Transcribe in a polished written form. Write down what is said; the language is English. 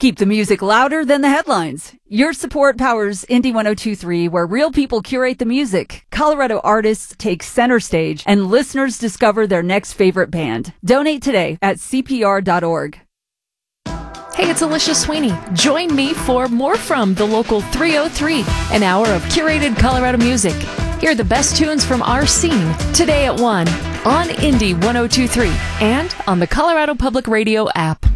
Keep the music louder than the headlines. Your support powers Indie 102.3, where real people curate the music, Colorado artists take center stage, and listeners discover their next favorite band. Donate today at CPR.org. Hey, it's Alicia Sweeney. Join me for More From the Local 303, an hour of curated Colorado music. Hear the best tunes from our scene today at 1 on Indie 102.3 and on the Colorado Public Radio app.